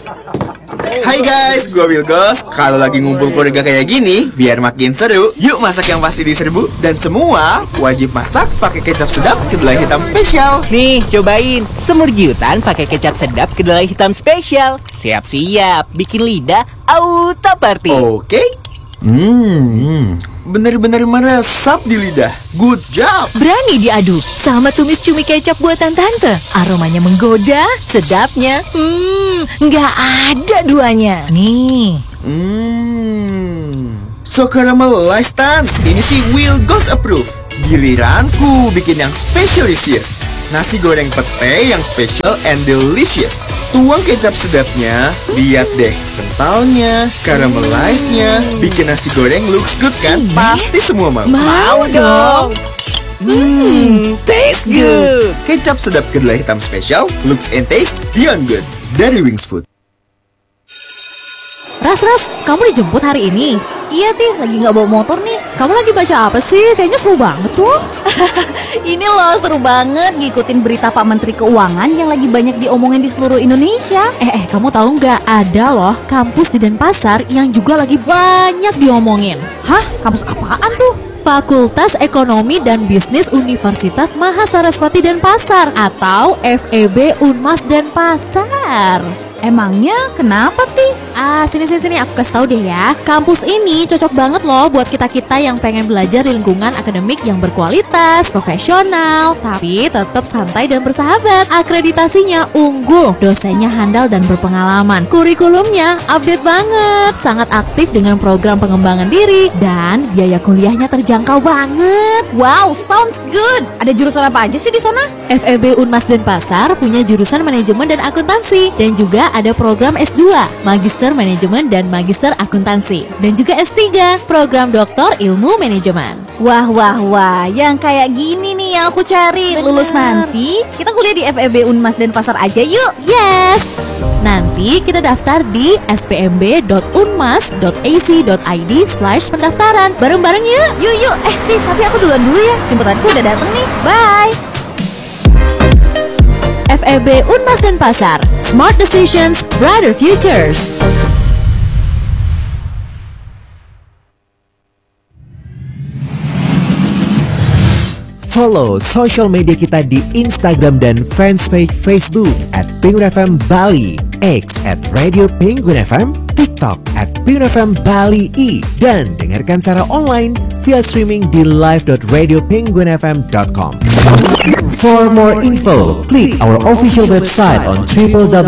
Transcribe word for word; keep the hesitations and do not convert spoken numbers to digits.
Hai guys, gue Wilgos. Kalau lagi ngumpul keluarga kayak gini, biar makin seru, yuk masak yang pasti diserbu. Dan semua wajib masak pakai kecap sedap kedelai hitam spesial. Nih, cobain semur jiutan pakai kecap sedap kedelai hitam spesial. Siap-siap, bikin lidah auto party. Oke. Hmm, bener-bener meresap di lidah. Good job. Berani diaduk sama tumis cumi kecap buatan tante. Aromanya menggoda, sedapnya Hmm, nggak ada duanya. Nih. Hmm, so caramelized Tans. Ini sih Wilgos approve. Giliranku bikin yang specialicious. Nasi goreng pete yang special and delicious. Tuang kecap sedapnya. Lihat deh, kentalnya, caramelized-nya. Bikin nasi goreng looks good kan? Pasti semua mau. Mau dong. Hmm, taste good. Kecap sedap kedelai hitam spesial, looks and taste beyond good. Dari Wings Food. Ras, Ras, kamu dijemput hari ini? Iya, Tih, lagi nggak bawa motor nih. Kamu lagi baca apa sih? Kayaknya seru banget tuh. Ini loh, seru banget ngikutin berita Pak Menteri Keuangan yang lagi banyak diomongin di seluruh Indonesia. Eh, eh, kamu tahu nggak? Ada loh kampus di Denpasar yang juga lagi banyak diomongin. Hah? Kampus apaan tuh? Fakultas Ekonomi dan Bisnis Universitas Mahasaraswati Denpasar atau F E B Unmas Denpasar. Emangnya kenapa, Ti? Ah, sini sini sini aku kasih tahu deh ya. Kampus ini cocok banget loh buat kita-kita yang pengen belajar di lingkungan akademik yang berkualitas, profesional, tapi tetap santai dan bersahabat. Akreditasinya unggul, dosennya handal dan berpengalaman. Kurikulumnya update banget, sangat aktif dengan program pengembangan diri dan biaya kuliahnya terjangkau banget. Wow, sounds good. Ada jurusan apa aja sih di sana? F E B Unmas Denpasar punya jurusan manajemen dan akuntansi dan juga ada program S dua, Magister Manajemen dan Magister Akuntansi, dan juga S tiga, program Doktor Ilmu Manajemen. Wah, wah, wah, yang kayak gini nih yang aku cari. Bener. Lulus nanti, kita kuliah di F E B Unmas Denpasar aja yuk. Yes! Nanti kita daftar di s p m b dot unmas dot a c dot i d slash pendaftaran. Bareng-bareng yuk. Yuk, yuk. Eh, Ti, tapi aku duluan dulu ya. Jemputanku udah dateng nih. Bye! F E B Unmas Denpasar, Smart Decisions, Brighter Futures. Follow social media kita di Instagram dan fanpage Facebook at Penguin F M Bali, X at Radio Penguin F M, TikTok at Penguin F M Bali I, dan dengarkan secara online via streaming di live dot radio penguin f m dot com. For more info, klik our official website on w w w